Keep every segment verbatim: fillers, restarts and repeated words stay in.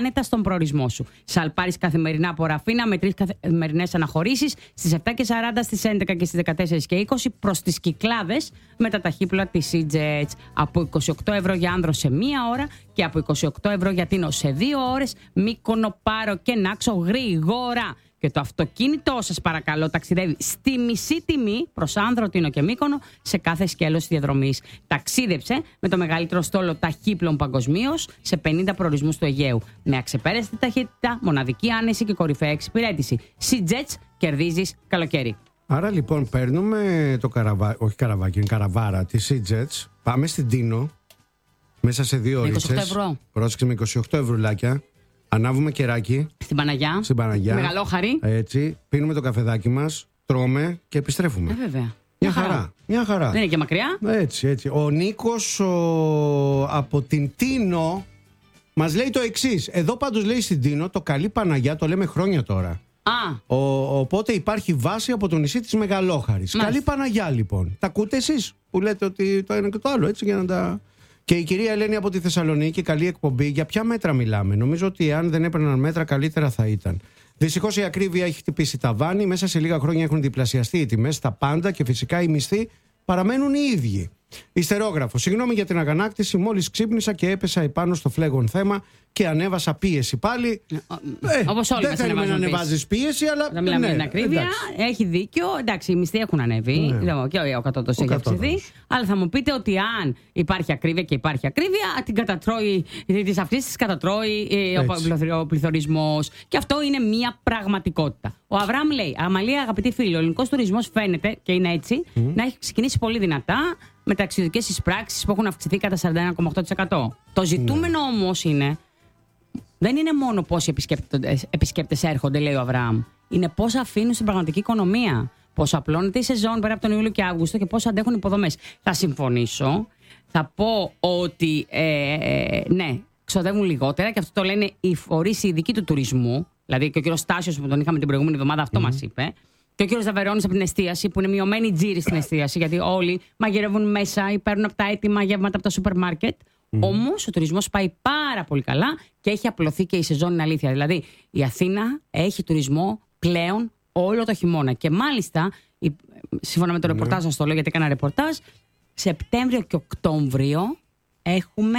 άνετα στον προορισμό σου. Σαλπάρεις καθημερινά από Ραφίνα με τρεις καθημερινές αναχωρήσεις στις επτά και σαράντα, στις έντεκα και στις δεκατέσσερα και είκοσι προς τις Κυκλάδες με τα ταχύπλοα της EasyJet. Από είκοσι οκτώ ευρώ για Άνδρο σε μία ώρα και από είκοσι οκτώ ευρώ για Τίνο σε δύο ώρες. Μύκονο, Πάρο και Νάξο γρήγορα. Και το αυτοκίνητό σας παρακαλώ ταξιδεύει στη μισή τιμή προς Άνδρο, Τίνο και Μύκονο σε κάθε σκέλος της διαδρομής. Ταξίδεψε με το μεγαλύτερο στόλο ταχύπλων παγκοσμίως σε πενήντα προορισμούς του Αιγαίου. Με αξεπέραστη ταχύτητα, μοναδική άνεση και κορυφαία εξυπηρέτηση. EasyJet, κερδίζεις καλοκαίρι. Άρα λοιπόν παίρνουμε το καραβάκι, όχι καραβάκι, είναι καραβάρα της EasyJet. Πάμε στην Τίνο μέσα σε δύο ώρες. είκοσι οκτώ ευρώ. Πρόσεξε με είκοσι οκτώ ευρουλάκια. Ανάβουμε κεράκι. Στην Παναγιά. Στην Παναγιά. Μεγαλόχαρη. Έτσι. Πίνουμε το καφεδάκι μας, τρώμε και επιστρέφουμε. Ε, βέβαια. Μια, Μια χαρά. χαρά. Μια χαρά. Δεν είναι και μακριά. Έτσι, έτσι. Ο Νίκος ο... από την Τίνο μας λέει το εξής. Εδώ πάντως λέει στην Τίνο το καλή Παναγιά, το λέμε χρόνια τώρα. Α. Ο, οπότε υπάρχει βάση από το νησί της Μεγαλόχαρης. Μάλιστα. Καλή Παναγιά λοιπόν. Τα ακούτε εσείς που λέτε ότι το ένα και το άλλο, έτσι, για να τα... Και η κυρία Ελένη από τη Θεσσαλονίκη, καλή εκπομπή. Για ποια μέτρα μιλάμε? Νομίζω ότι αν δεν έπαιρναν μέτρα, καλύτερα θα ήταν. Δυστυχώς η ακρίβεια έχει χτυπήσει ταβάνι. Μέσα σε λίγα χρόνια έχουν διπλασιαστεί οι τιμές στα πάντα και φυσικά οι μισθοί παραμένουν οι ίδιοι. Ιστερόγραφο. Συγγνώμη για την αγανάκτηση. Μόλις ξύπνησα και έπεσα επάνω στο φλέγον θέμα και ανέβασα πίεση πάλι. Ε, Όπως όλοι δεν μας θέλουμε να ανεβάζεις πίεση, αλλά. Δεν μιλάμε ναι, για την ακρίβεια. εντάξει. Έχει δίκιο. Εντάξει, οι μισθοί έχουν ανέβει. Ναι. Και ο κατώτατος έχει κατώτατος. αυξηθεί. Αλλά θα μου πείτε ότι αν υπάρχει ακρίβεια και υπάρχει ακρίβεια, την κατατρώει, τις αυξήσεις τις κατατρώει ε, ο πληθω- ο πληθωρισμός. Και αυτό είναι μια πραγματικότητα. Ο Αβραάμ λέει: Αμαλία, αγαπητοί φίλοι, ο ελληνικός τουρισμός φαίνεται, και είναι έτσι, mm. να έχει ξεκινήσει πολύ δυνατά με ταξιδιωτικές εισπράξεις που έχουν αυξηθεί κατά σαράντα ένα κόμμα οκτώ τοις εκατό. Το ζητούμενο mm. όμως είναι. Δεν είναι μόνο πόσοι επισκέπτες, επισκέπτες έρχονται, λέει ο Αβραάμ. Είναι πώς αφήνουν στην πραγματική οικονομία. Πώς απλώνεται η σεζόν πέρα από τον Ιούλιο και Αύγουστο και πώς αντέχουν οι υποδομές. Θα συμφωνήσω. Θα πω ότι ε, ε, ναι, ξοδεύουν λιγότερα και αυτό το λένε οι φορείς οι ειδικοί του τουρισμού. Δηλαδή και ο κύριος Στάσιος που τον είχαμε την προηγούμενη εβδομάδα αυτό mm. μας είπε. Και ο κύριος Δαβερώνης από την εστίαση, που είναι μειωμένη τζίρη στην εστίαση, γιατί όλοι μαγειρεύουν μέσα ή παίρνουν από τα έτοιμα γεύματα από τα σούπερ μάρκετ. Mm. Όμως ο τουρισμός πάει πάρα πολύ καλά και έχει απλωθεί και η σεζόν, είναι αλήθεια. Δηλαδή η Αθήνα έχει τουρισμό πλέον όλο το χειμώνα. Και μάλιστα, σύμφωνα με το ρεπορτάζ, σας το λέω γιατί έκανα ρεπορτάζ, Σεπτέμβριο και Οκτώβριο έχουμε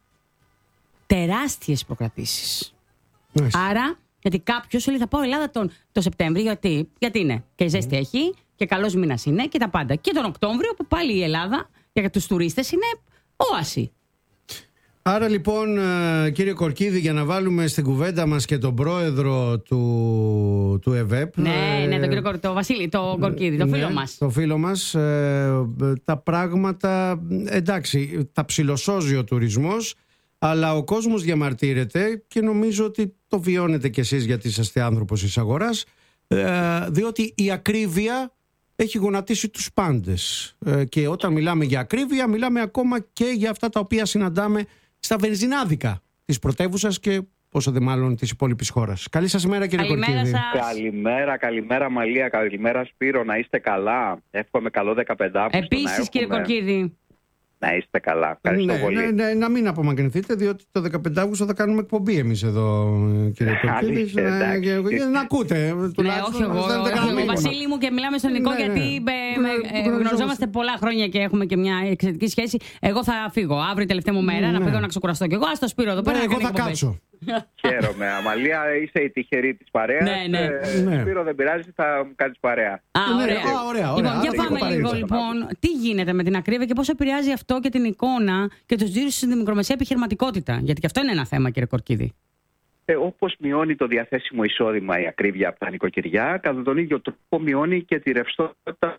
τεράστιες προκρατήσεις. Nice. Άρα, γιατί κάποιος σου λέει θα πάω Ελλάδα τον, το Σεπτέμβριο, γιατί, γιατί είναι και ζέστη mm. έχει και καλός μήνας είναι και τα πάντα. Και τον Οκτώβριο που πάλι η Ελλάδα για τους τουρίστες είναι όαση. Άρα λοιπόν, κύριε Κορκίδη, για να βάλουμε στην κουβέντα μας και τον πρόεδρο του, του ΕΒΕΠ. Ναι, ναι, τον κύριο Κορ, το Βασίλη, το Κορκίδη, το φίλο ναι, μας. Το φίλο μας, ε, τα πράγματα, εντάξει, τα ψιλοσώζει ο τουρισμός, αλλά ο κόσμος διαμαρτύρεται και νομίζω ότι το βιώνετε κι εσείς γιατί είσαστε άνθρωπος της αγοράς, ε, διότι η ακρίβεια έχει γονατίσει τους πάντες. Ε, και όταν μιλάμε για ακρίβεια, μιλάμε ακόμα και για αυτά τα οποία συναντάμε στα βενζινάδικα της πρωτεύουσας και πόσο δε μάλλον της υπόλοιπης χώρας. Καλή σας ημέρα, κύριε Καλημέρα Κορκίδη. σας. Καλημέρα, καλημέρα Μαλία, καλημέρα Σπύρο, να είστε καλά. Εύχομαι καλό δεκαπέντε Αύγουστο. Επίσης, κύριε Κορκίδη. Να είστε καλά. Ευχαριστώ ναι, πολύ. Ναι, ναι, να μην απομακρυνθείτε, διότι το δεκαπέντε Αυγούστου θα κάνουμε εκπομπή εμείς εδώ, κύριε Κορκίδη. Να, να, να ακούτε. Ναι, όχι εγώ. Εγώ, Βασίλη μου, και μιλάμε στον Νικό, ναι, γιατί ναι, ε, γνωριζόμαστε πολλά χρόνια και έχουμε και μια εξαιρετική σχέση. Εγώ θα φύγω αύριο, τελευταία μου μέρα, ναι. να φύγω να ξεκουραστώ κι εγώ. Α το Σπύρο εδώ πέρα. Ναι, εγώ θα κάτσω. Χαίρομαι. Αμαλία, είσαι η τυχερή της παρέας. Ναι, ναι. Ε, ναι. Σπύρο, δεν πειράζει, θα μου κάνεις παρέα. Α, ωραία. Α, ωραία, ωραία. Λοιπόν, για πάμε λίγο λοιπόν. Τι γίνεται με την ακρίβεια και πώς επηρεάζει αυτό και την εικόνα και τους τζίρους στην μικρομεσαία επιχειρηματικότητα? Γιατί και αυτό είναι ένα θέμα, κύριε Κορκίδη. Ε, όπως μειώνει το διαθέσιμο εισόδημα η ακρίβεια από τα νοικοκυριά, κατά τον ίδιο τρόπο μειώνει και τη ρευστότητα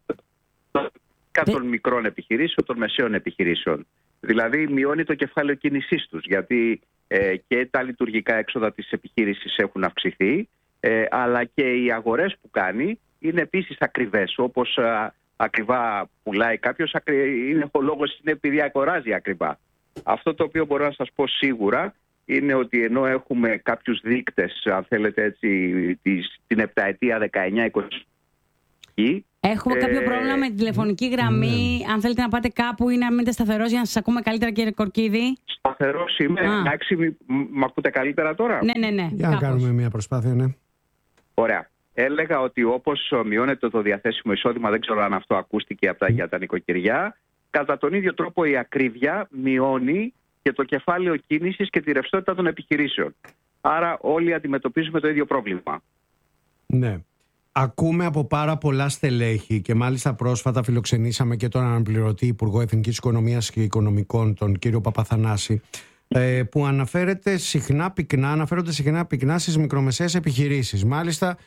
των μικρών επιχειρήσεων, των μεσαίων επιχειρήσεων. Δηλαδή μειώνει το κεφάλαιο κίνησής τους, γιατί ε, και τα λειτουργικά έξοδα της επιχείρησης έχουν αυξηθεί, ε, αλλά και οι αγορές που κάνει είναι επίσης ακριβές. Όπως α, ακριβά πουλάει κάποιος, ακρι... είναι, ο λόγος είναι επειδή αγοράζει ακριβά. Αυτό το οποίο μπορώ να σας πω σίγουρα είναι ότι ενώ έχουμε κάποιους δείκτες, αν θέλετε έτσι, της, την επταετία δεκαεννιά είκοσι, ισχύει. Έχουμε κάποιο ε, πρόβλημα με τη τηλεφωνική γραμμή. Ναι. Αν θέλετε να πάτε κάπου ή να μείνετε σταθερός για να σας ακούμε καλύτερα, κύριε Κορκίδη. Σταθερός είμαι. Εντάξει, μ' ακούτε καλύτερα τώρα? Ναι, ναι, ναι. Για να κάνουμε μια προσπάθεια, ναι. Ωραία. Έλεγα ότι όπως μειώνεται το διαθέσιμο εισόδημα, δεν ξέρω αν αυτό ακούστηκε από τα, για τα νοικοκυριά, κατά τον ίδιο τρόπο η ακρίβεια μειώνει και το κεφάλαιο κίνησης και τη ρευστότητα των επιχειρήσεων. Άρα όλοι αντιμετωπίζουμε το ίδιο πρόβλημα. Ναι. Ακούμε από πάρα πολλά στελέχη και μάλιστα πρόσφατα φιλοξενήσαμε και τον αναπληρωτή Υπουργό Εθνικής Οικονομίας και Οικονομικών, τον κύριο Παπαθανάση, που αναφέρεται συχνά πυκνά, αναφέρονται συχνά πυκνά στις μικρομεσαίες επιχειρήσεις. Μάλιστα,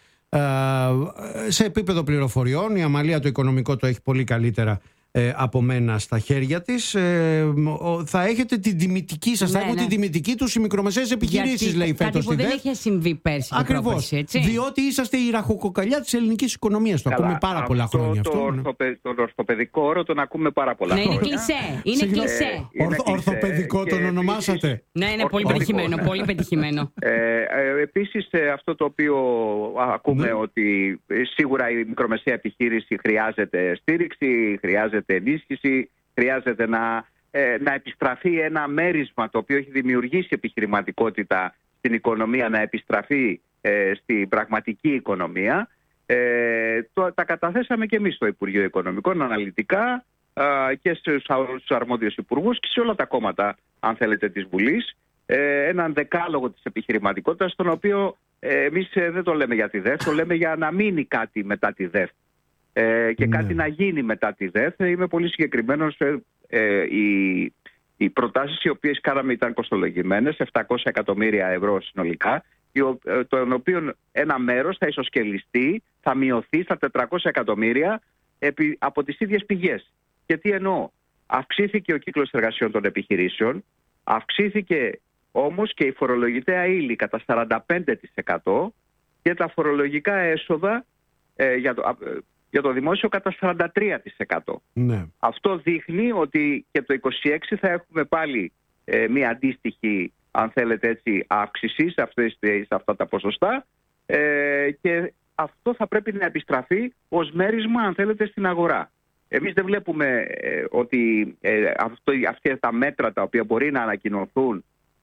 σε επίπεδο πληροφοριών, η Αμαλία το οικονομικό το έχει πολύ καλύτερα ε, από μένα στα χέρια της. Ε, θα έχετε την τιμητική σας, ναι, θα έχουν ναι. την τιμητική τους οι μικρομεσαίες επιχειρήσεις, λέει φέτος. Κάτι που δεν είχε συμβεί πέρσι. Ακριβώς. Έτσι. Διότι είσαστε η ραχοκοκαλιά της ελληνικής οικονομίας. Το ακούμε πάρα πολλά αυτό χρόνια το αυτό. Ορθοπαι, τον ορθοπαιδικό όρο τον ακούμε πάρα πολλά ναι, χρόνια. Είναι κλισέ. Είναι κλισέ. Ορθοπαιδικό τον ονομάσατε? Ναι, είναι πολύ πετυχημένο. Ναι. Πολύ πετυχημένο. Ε, ε, επίσης, αυτό το οποίο ακούμε ναι. ότι σίγουρα η μικρομεσαία επιχείρηση χρειάζεται στήριξη, χρειάζεται ενίσχυση, χρειάζεται να, ε, να επιστραφεί ένα μέρισμα το οποίο έχει δημιουργήσει επιχειρηματικότητα στην οικονομία, να επιστραφεί ε, στην πραγματική οικονομία. Ε, το, τα καταθέσαμε και εμείς στο Υπουργείο Οικονομικών αναλυτικά ε, και στους, στους αρμόδιους υπουργούς και σε όλα τα κόμματα, αν θέλετε, της Βουλής, ε, έναν δεκάλογο της επιχειρηματικότητας, τον οποίο ε, εμείς ε, δεν το λέμε για τη ΔΕΘ, το λέμε για να μείνει κάτι μετά τη ΔΕΘ. Ε, και ναι. κάτι να γίνει μετά τη ΔΕΘ. Είμαι πολύ συγκεκριμένος. Ε, ε, οι, οι προτάσεις οι οποίες κάναμε ήταν κοστολογημένες, επτακόσια εκατομμύρια ευρώ συνολικά, των οποίων ένα μέρος θα ισοσκελιστεί, θα μειωθεί στα τετρακόσια εκατομμύρια επί, από τις ίδιες πηγές. Και τι εννοώ? Αυξήθηκε ο κύκλος εργασιών των επιχειρήσεων, αυξήθηκε όμως και η φορολογητέα ύλη κατά σαράντα πέντε τοις εκατό και τα φορολογικά έσοδα ε, για το... για το δημόσιο κατά σαράντα τρία τοις εκατό. Ναι. Αυτό δείχνει ότι και το είκοσι έξι θα έχουμε πάλι ε, μια αντίστοιχη, αν θέλετε έτσι, αύξηση σε, αυτές, σε αυτά τα ποσοστά ε, και αυτό θα πρέπει να επιστραφεί ως μέρισμα, αν θέλετε, στην αγορά. Εμείς δεν βλέπουμε ε, ότι ε, αυτό, αυτά τα μέτρα τα οποία μπορεί να ανακοινωθούν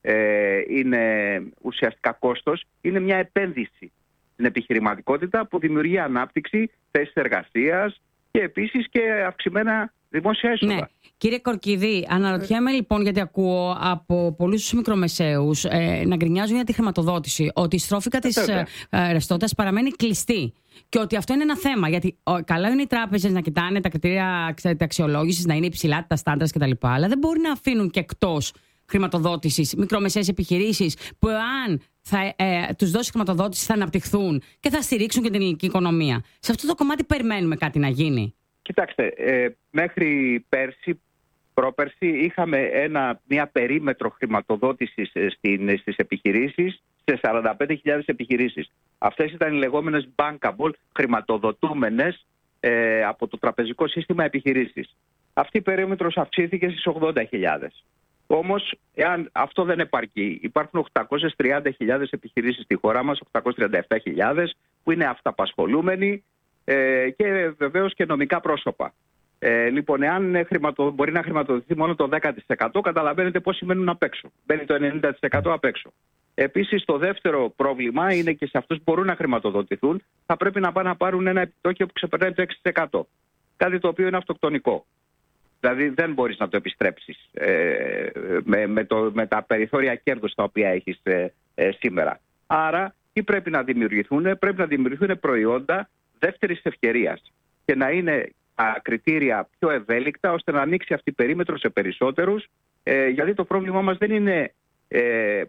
ε, είναι ουσιαστικά κόστος, είναι μια επένδυση στην επιχειρηματικότητα που δημιουργεί ανάπτυξη, θέσεις εργασίας και επίσης και αυξημένα δημόσια έσοδα. Ναι. Κύριε Κορκίδη, αναρωτιέμαι λοιπόν, γιατί ακούω από πολλούς τους μικρομεσαίους ε, να γκρινιάζουν για τη χρηματοδότηση, ότι η στρόφικα της ε, ε, ρευστότητας παραμένει κλειστή. Και ότι αυτό είναι ένα θέμα. Γιατί ο, καλά είναι οι τράπεζες να κοιτάνε τα κριτήρια αξιολόγησης, να είναι υψηλά τα στάνταρς κτλ. Αλλά δεν μπορεί να αφήνουν και εκτός χρηματοδότησης μικρομεσαίες επιχειρήσεις που αν θα ε, τους δώσει χρηματοδότηση θα αναπτυχθούν και θα στηρίξουν και την ελληνική οικονομία. Σε αυτό το κομμάτι περιμένουμε κάτι να γίνει. Κοιτάξτε, ε, μέχρι πέρσι, πρόπερσι είχαμε ένα, μια περίμετρο χρηματοδότησης στην, στις επιχειρήσεις σε σαράντα πέντε χιλιάδες επιχειρήσεις. Αυτές ήταν οι λεγόμενες bankable, χρηματοδοτούμενες ε, από το τραπεζικό σύστημα επιχειρήσεις. Αυτή η περίμετρος αυξήθηκε στις ογδόντα χιλιάδες. Όμως, εάν αυτό δεν επαρκεί, υπάρχουν οκτακόσιες τριάντα χιλιάδες επιχειρήσεις στη χώρα μας, οκτακόσιες τριάντα επτά χιλιάδες που είναι αυταπασχολούμενοι ε, και βεβαίως και νομικά πρόσωπα. Ε, λοιπόν, εάν χρηματο, μπορεί να χρηματοδοτηθεί μόνο το δέκα τοις εκατό, καταλαβαίνετε πόσοι μένουν απ' έξω. Μπαίνει το ενενήντα τοις εκατό απ' έξω. Επίσης, το δεύτερο πρόβλημα είναι και σε αυτούς που μπορούν να χρηματοδοτηθούν, θα πρέπει να πάνε να πάρουν ένα επιτόκιο που ξεπερνάει το έξι τοις εκατό. Κάτι το οποίο είναι αυτοκτονικό. Δηλαδή δεν μπορείς να το επιστρέψεις ε, με, με, το, με τα περιθώρια κέρδους τα οποία έχεις ε, ε, σήμερα. Άρα, τι πρέπει να δημιουργηθούν? Πρέπει να δημιουργηθούν προϊόντα δεύτερης ευκαιρίας και να είναι τα κριτήρια πιο ευέλικτα ώστε να ανοίξει αυτή η περίμετρο σε περισσότερους, ε, γιατί το πρόβλημά μας δεν είναι ε, ε,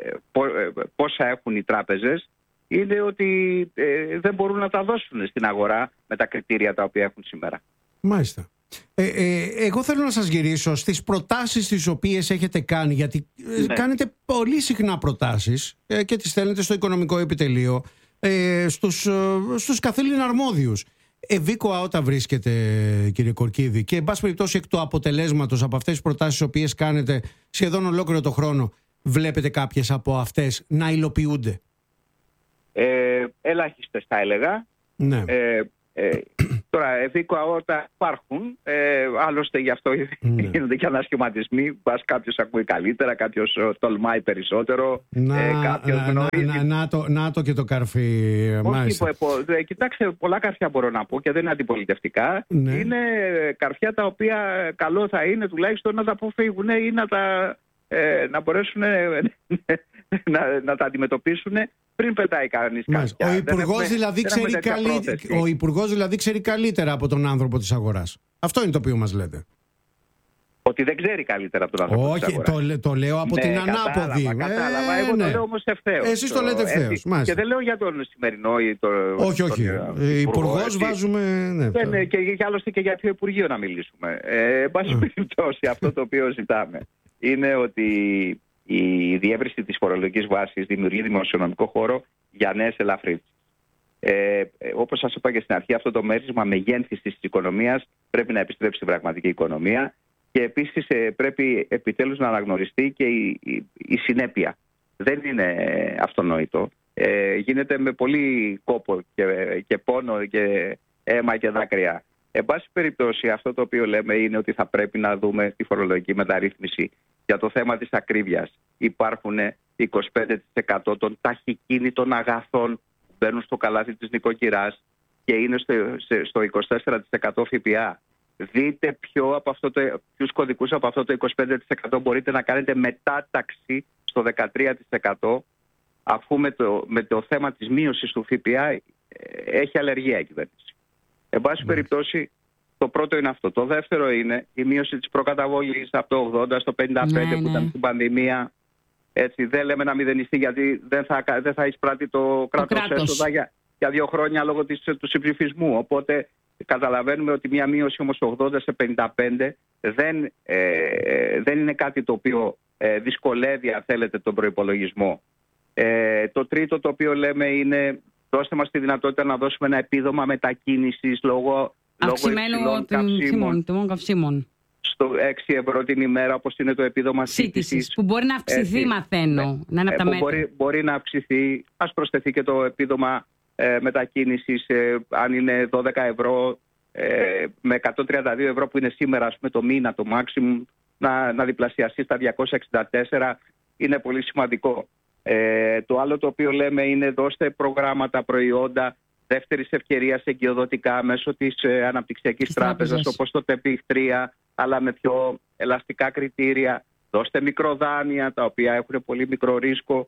πόσα έχουν οι τράπεζες, είναι ότι ε, δεν μπορούν να τα δώσουν στην αγορά με τα κριτήρια τα οποία έχουν σήμερα. Μάλιστα. Ε, ε, εγώ θέλω να σας γυρίσω στις προτάσεις τις οποίες έχετε κάνει, γιατί ναι. κάνετε πολύ συχνά προτάσεις ε, και τις στέλνετε στο Οικονομικό Επιτελείο, ε, στους, ε, στους καθήλυνα αρμόδιους. Ευήκοα όταν βρίσκεται, κύριε Κορκίδη, και εν πάση περιπτώσει εκ του αποτελέσματος από αυτές τις προτάσεις τις οποίες κάνετε σχεδόν ολόκληρο το χρόνο, βλέπετε κάποιες από αυτές να υλοποιούνται? Ε, ελάχιστες θα έλεγα. Ναι. Ε, Ε, τώρα, ευήκο αόρτα υπάρχουν, ε, άλλωστε γι' αυτό mm. γίνονται και ανασχηματισμοί. Μπας κάποιος ακούει καλύτερα, κάποιος τολμάει περισσότερο. Να, ε, κάποιος να, γνωρίζει... να, να, το, να το και το καρφί, μάλιστα. Όχι, πο, ε, κοιτάξτε, πολλά καρφιά μπορώ να πω και δεν είναι αντιπολιτευτικά. Ναι. Είναι καρφιά τα οποία καλό θα είναι τουλάχιστον να τα αποφύγουν ή να, τα, ε, να μπορέσουν ε, να, να τα αντιμετωπίσουν πριν πετάει κανείς καρφιά. Ο Υπουργός δηλαδή, δηλαδή ξέρει καλύτερα από τον άνθρωπο της αγοράς. Αυτό είναι το οποίο μας λέτε. Ότι δεν ξέρει καλύτερα από τον άνθρωπο της αγοράς. Όχι, το, το λέω από ναι, την ανάποδη. Κατάλαβα, κατάλαβα. Εγώ ναι. το λέω όμως ευθέως. Εσείς το λέτε ευθέως. Και δεν λέω για τον σημερινό ή τον... Όχι, όχι. Υπουργός βάζουμε... Ναι, δεν, το... και, και άλλωστε και για ποιο Υπουργείο να μιλήσουμε. Ε, εν πάση περιπτώσει, αυτό το οποίο ζητάμε είναι ότι η διεύρυνση της φορολογικής βάσης δημιουργεί δημοσιονομικό χώρο για νέες ελαφρύνσεις. Ε, όπως σας είπα και στην αρχή, αυτό το μέρισμα μεγένθησης της οικονομίας πρέπει να επιστρέψει στην πραγματική οικονομία και επίσης ε, πρέπει επιτέλους να αναγνωριστεί και η, η, η συνέπεια. Δεν είναι αυτονόητο. Ε, γίνεται με πολύ κόπο και, και πόνο και αίμα και δάκρυα. Εν πάση περιπτώσει, αυτό το οποίο λέμε είναι ότι θα πρέπει να δούμε τη φορολογική μεταρρύθμιση για το θέμα της ακρίβειας. Υπάρχουν είκοσι πέντε τοις εκατό των ταχυκίνητων αγαθών που μπαίνουν στο καλάθι της νοικοκυράς και είναι στο, στο είκοσι τέσσερα τοις εκατό ΦΠΑ. Δείτε ποιο από αυτό το, ποιους κωδικούς από αυτό το είκοσι πέντε τοις εκατό μπορείτε να κάνετε μετάταξη στο δεκατρία τοις εκατό, αφού με το, με το θέμα της μείωσης του ΦΠΑ έχει αλλεργία η κυβέρνηση. Εν πάση περιπτώσει, το πρώτο είναι αυτό. Το δεύτερο είναι η μείωση της προκαταβολής από το ογδόντα στο πενήντα πέντε ναι, που ναι. ήταν στην πανδημία. Έτσι, δεν λέμε να μηδενιστεί γιατί δεν θα, δεν θα εισπράττει το κράτος έσοδα για, για δύο χρόνια λόγω της, του συμψηφισμού. Οπότε καταλαβαίνουμε ότι μια μείωση όμως ογδόντα σε πενήντα πέντε δεν, ε, δεν είναι κάτι το οποίο ε, δυσκολεύει, αν θέλετε, τον προϋπολογισμό. Ε, το τρίτο το οποίο λέμε είναι δώστε μας τη δυνατότητα να δώσουμε ένα επίδομα μετακίνησης λόγω αυξημένου τιμών καυσίμων. Στο έξι ευρώ την ημέρα, όπως είναι το επίδομα σύντησης. Που μπορεί να αυξηθεί, έτσι, μαθαίνω. Ναι, να είναι από τα μέτρα. Μπορεί, μπορεί να αυξηθεί. Ας προσθεθεί και το επίδομα ε, μετακίνησης, ε, αν είναι δώδεκα ευρώ, ε, με εκατόν τριάντα δύο ευρώ που είναι σήμερα, ας πούμε, το μήνα, το maximum, να, να διπλασιαστεί στα διακόσια εξήντα τέσσερα, είναι πολύ σημαντικό. Ε, το άλλο το οποίο λέμε είναι δώστε προγράμματα, προϊόντα δεύτερης ευκαιρίας εγκυοδοτικά μέσω της ε, Αναπτυξιακής Τράπεζας, όπως το ΤΕΠΙΧ τρία, αλλά με πιο ελαστικά κριτήρια. Δώστε μικροδάνεια, τα οποία έχουν πολύ μικρό ρίσκο,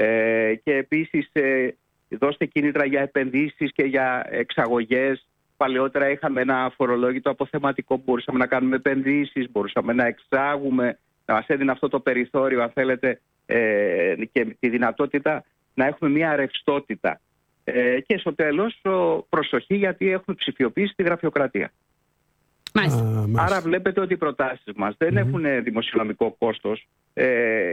ε, και επίσης ε, δώστε κίνητρα για επενδύσεις και για εξαγωγές. Παλαιότερα είχαμε ένα φορολόγητο αποθεματικό που μπορούσαμε να κάνουμε επενδύσεις, μπορούσαμε να εξάγουμε, να μας έδινε αυτό το περιθώριο, αν θέλετε, ε, και τη δυνατότητα να έχουμε μια ρευστότητα. Ε, και στο τέλος, προσοχή, γιατί έχουμε ψηφιοποιήσει τη γραφειοκρατία. Μάλιστα. Άρα βλέπετε ότι οι προτάσεις μας δεν mm-hmm. έχουν δημοσιονομικό κόστος. Ε,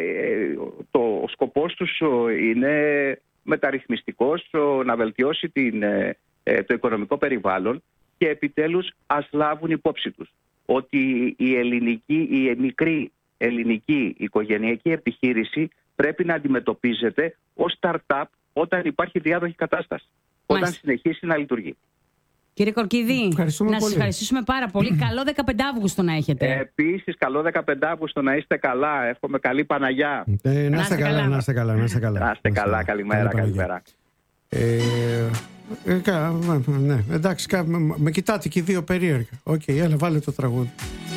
το, ο σκοπός τους είναι μεταρρυθμιστικός, να βελτιώσει την, το οικονομικό περιβάλλον και επιτέλους ας λάβουν υπόψη τους ότι η, ελληνική, η μικρή ελληνική οικογενειακή επιχείρηση πρέπει να αντιμετωπίζεται ως startup όταν υπάρχει διάδοχη κατάσταση, Μάλιστα. όταν συνεχίσει να λειτουργεί. Κύριε Κορκίδη, να σας ευχαριστήσουμε πάρα πολύ. Καλό δεκαπέντε Αυγούστου να έχετε. Επίσης, καλό δεκαπέντε Αυγούστου, να είστε καλά. Εύχομαι καλή Παναγιά. Ε, να είστε καλά, να είστε καλά. Να είστε καλά, να είστε καλά. Καλημέρα, καλημέρα. Ε, ε, κα, ναι, εντάξει, με κοιτάτε και οι δύο περίεργα. Οκ, okay, έλα, βάλε το τραγούδι.